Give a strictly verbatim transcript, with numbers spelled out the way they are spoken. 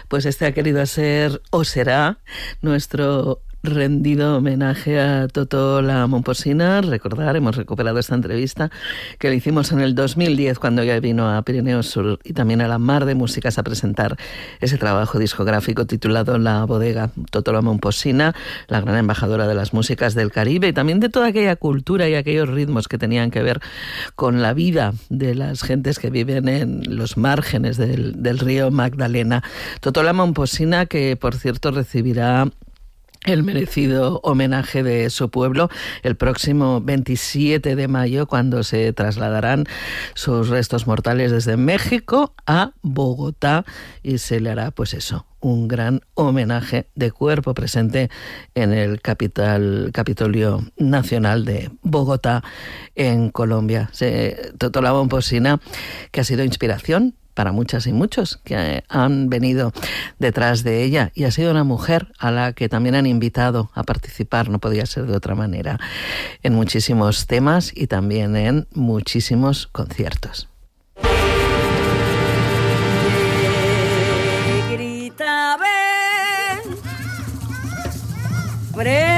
Pues este ha querido ser, o será, nuestro rendido homenaje a Totó La Momposina. Recordar, hemos recuperado esta entrevista que le hicimos en el dos mil diez cuando ella vino a Pirineos Sur y también a la Mar de Músicas a presentar ese trabajo discográfico titulado La Bodega. Totó La Momposina, la gran embajadora de las músicas del Caribe y también de toda aquella cultura y aquellos ritmos que tenían que ver con la vida de las gentes que viven en los márgenes del, del río Magdalena. Totó La Momposina, que por cierto recibirá el merecido homenaje de su pueblo el próximo veintisiete de mayo, cuando se trasladarán sus restos mortales desde México a Bogotá y se le hará, pues eso, un gran homenaje de cuerpo presente en el capital, Capitolio Nacional de Bogotá, en Colombia. Se, Totó La Momposina, que ha sido inspiración para muchas y muchos que han venido detrás de ella, y ha sido una mujer a la que también han invitado a participar, no podía ser de otra manera, en muchísimos temas y también en muchísimos conciertos.